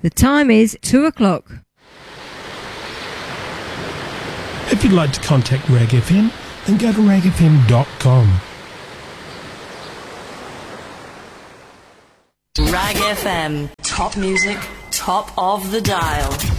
The time is 2 o'clock. If you'd like to contact Rag FM, then go to ragfm.com. Rag FM. Top music, top of the dial.